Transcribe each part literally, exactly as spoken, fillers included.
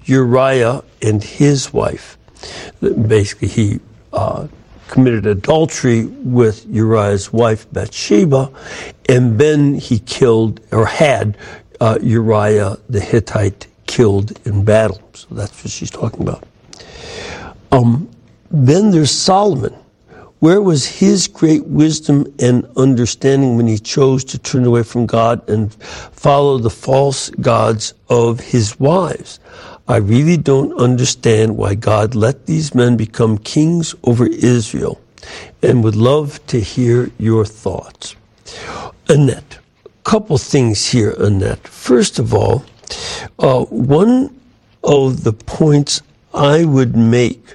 Uriah and his wife. Basically, he uh, committed adultery with Uriah's wife, Bathsheba, and then he killed, or had, uh, Uriah the Hittite killed in battle. So that's what she's talking about. Um, then there's Solomon. Where was his great wisdom and understanding when he chose to turn away from God and follow the false gods of his wives? I really don't understand why God let these men become kings over Israel, and would love to hear your thoughts. Annette, a couple things here, Annette. First of all, uh, one of the points I would make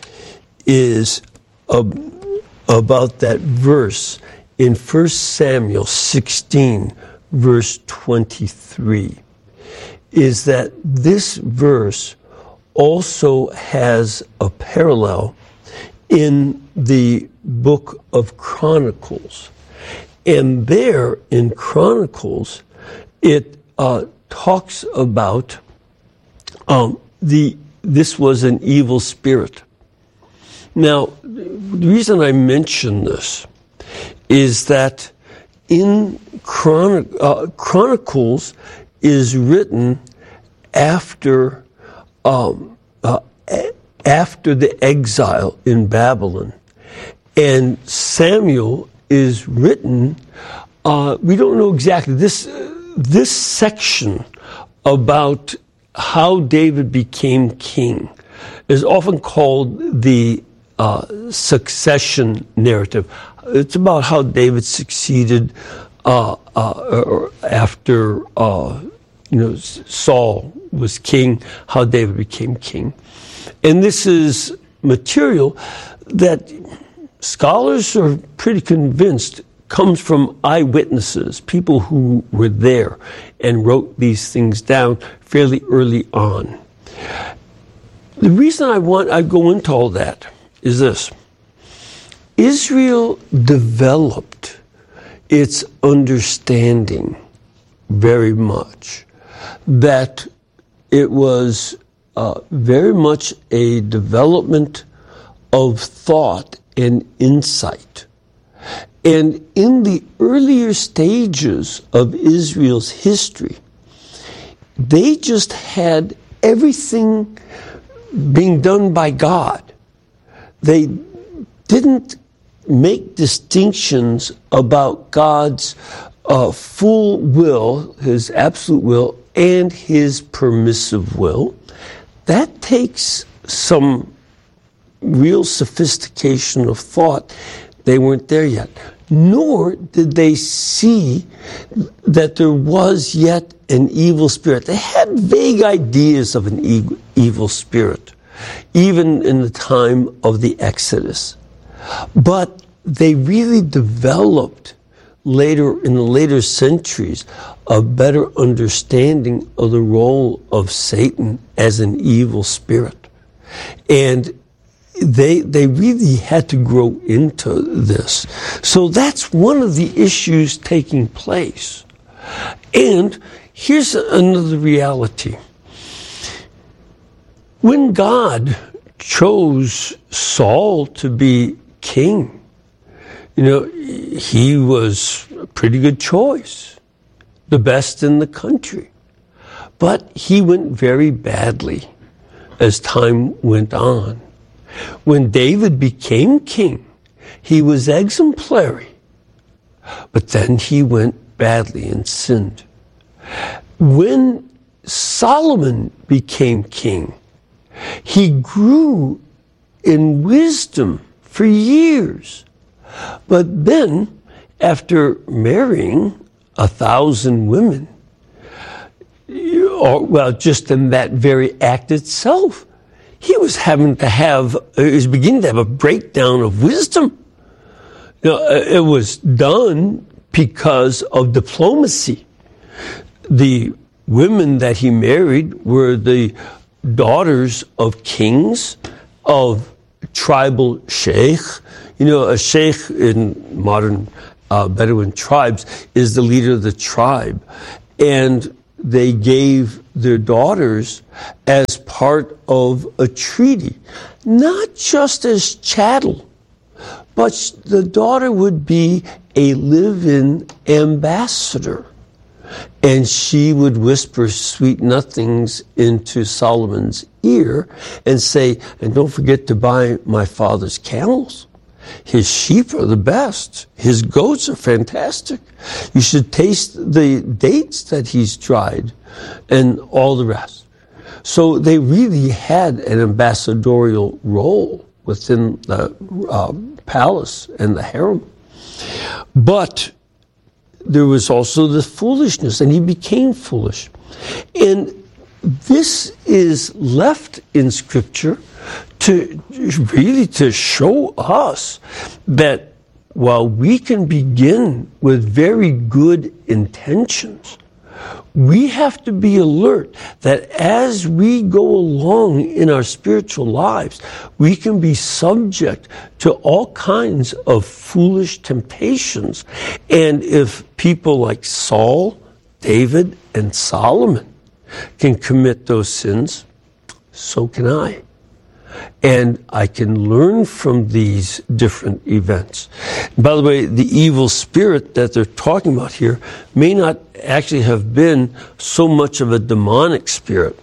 is uh, about that verse in First Samuel sixteen, verse twenty-three, is that this verse also has a parallel in the book of Chronicles. And there in Chronicles, it uh, talks about um, the this was an evil spirit. Now, the reason I mention this is that in Chron- uh, Chronicles is written after um, uh, after the exile in Babylon, and Samuel is written. Uh, we don't know exactly this uh, this section about how David became king is often called the uh, succession narrative. It's about how David succeeded uh, uh, after uh, you know Saul was king, how David became king. And this is material that scholars are pretty convinced comes from eyewitnesses, people who were there and wrote these things down fairly early on. The reason I want I go into all that is this. Israel developed its understanding very much, that it was uh, very much a development of thought and insight. And in the earlier stages of Israel's history, they just had everything being done by God. They didn't make distinctions about God's uh, full will, his absolute will, and his permissive will. That takes some real sophistication of thought. They weren't there yet. Nor did they see that there was yet an evil spirit. They had vague ideas of an e- evil spirit, even in the time of the Exodus. But they really developed later, in the later centuries, a better understanding of the role of Satan as an evil spirit. And They they really had to grow into this. So that's one of the issues taking place. And here's another reality. When God chose Saul to be king, you know, he was a pretty good choice, the best in the country. But he went very badly as time went on. When David became king, he was exemplary, but then he went badly and sinned. When Solomon became king, he grew in wisdom for years. But then, after marrying a thousand women, or, well, just in that very act itself, he was having to have, he was beginning to have a breakdown of wisdom. You know, it was done because of diplomacy. The women that he married were the daughters of kings, of tribal sheikh. You know, a sheikh in modern uh, Bedouin tribes is the leader of the tribe. And they gave their daughters as part of a treaty, not just as chattel, but the daughter would be a live-in ambassador. And she would whisper sweet nothings into Solomon's ear and say, and don't forget to buy my father's camels. His sheep are the best. His goats are fantastic. You should taste the dates that he's dried and all the rest. So they really had an ambassadorial role within the uh, palace and the harem. But there was also the foolishness, and he became foolish. And this is left in Scripture to really to show us that while we can begin with very good intentions, we have to be alert that as we go along in our spiritual lives, we can be subject to all kinds of foolish temptations. And if people like Saul, David, and Solomon can commit those sins, so can I. And I can learn from these different events. By the way, the evil spirit that they're talking about here may not actually have been so much of a demonic spirit,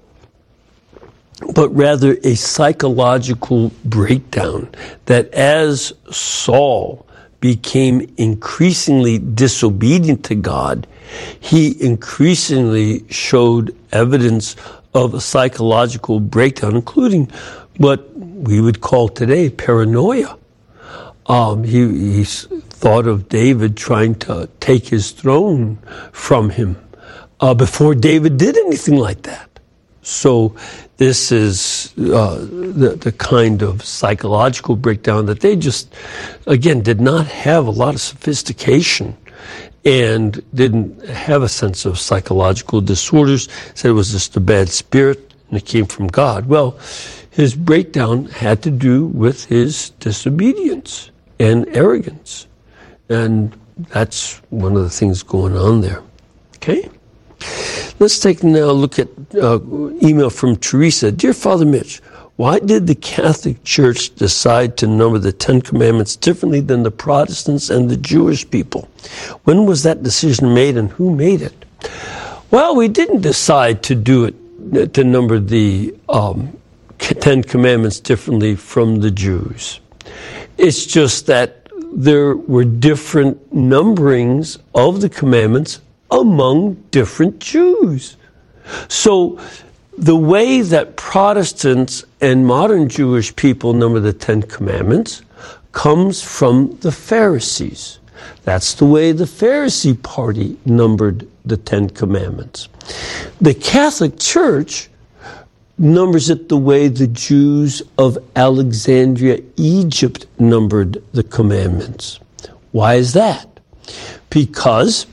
but rather a psychological breakdown that as Saul became increasingly disobedient to God, he increasingly showed evidence of a psychological breakdown, including what we would call today paranoia. Um, he, he thought of David trying to take his throne from him uh, before David did anything like that. So this is uh, the, the kind of psychological breakdown that they just, again, did not have a lot of sophistication and didn't have a sense of psychological disorders, said it was just a bad spirit and it came from God. Well, his breakdown had to do with his disobedience and arrogance. And that's one of the things going on there. Okay? Let's take now a look at uh, email from Teresa. Dear Father Mitch, why did the Catholic Church decide to number the Ten Commandments differently than the Protestants and the Jewish people? When was that decision made and who made it? Well, we didn't decide to do it, to number the um, Ten Commandments differently from the Jews. It's just that there were different numberings of the commandments among different Jews. So the way that Protestants and modern Jewish people number the Ten Commandments comes from the Pharisees. That's the way the Pharisee party numbered the Ten Commandments. The Catholic Church numbers it the way the Jews of Alexandria, Egypt numbered the commandments. Why is that? Because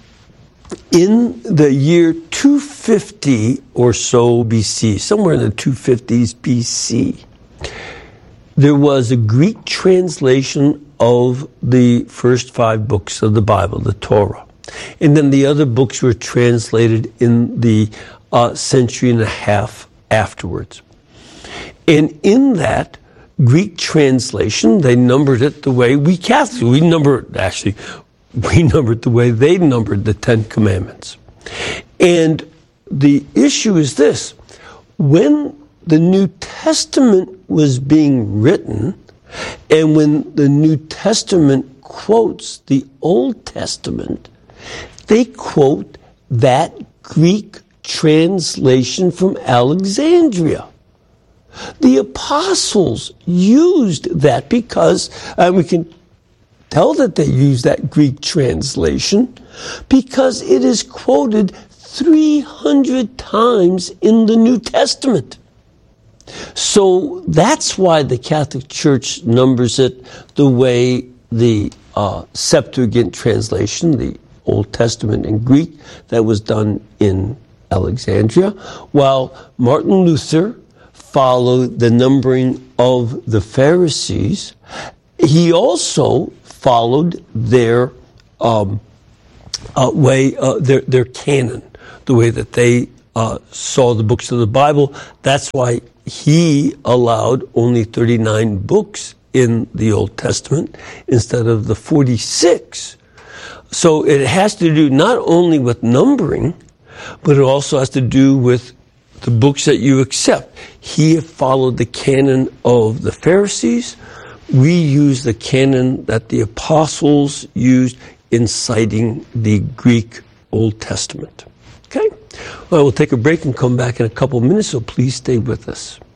in the year two fifty or so B C, somewhere in the two fifties B C, there was a Greek translation of the first five books of the Bible, the Torah. And then the other books were translated in the uh, century and a half afterwards. And in that Greek translation, they numbered it the way we Catholics, we number actually, we numbered the way they numbered the Ten Commandments. And the issue is this: when the New Testament was being written, and when the New Testament quotes the Old Testament, they quote that Greek translation from Alexandria. The apostles used that because, and we can tell that they used that Greek translation because it is quoted three hundred times in the New Testament. So that's why the Catholic Church numbers it the way the uh, Septuagint translation, the Old Testament in Greek, that was done in Alexandria, while Martin Luther followed the numbering of the Pharisees. He also followed their um, uh, way, uh, their, their canon, the way that they uh, saw the books of the Bible. That's why he allowed only thirty-nine books in the Old Testament instead of the forty-six. So it has to do not only with numbering, but it also has to do with the books that you accept. He followed the canon of the Pharisees. We use the canon that the apostles used in citing the Greek Old Testament. Okay? Well, we'll take a break and come back in a couple of minutes, so please stay with us.